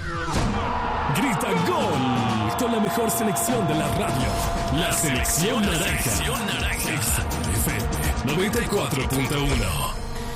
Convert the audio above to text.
Grita gol con la mejor selección de la radio. La selección naranja. XFM 94.1.